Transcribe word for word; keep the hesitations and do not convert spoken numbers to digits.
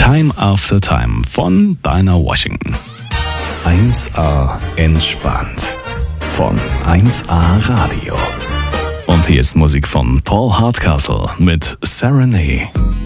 Time After Time von Dinah Washington. eins A entspannt von eins A Radio. Und hier ist Musik von Paul Hardcastle mit Serenade.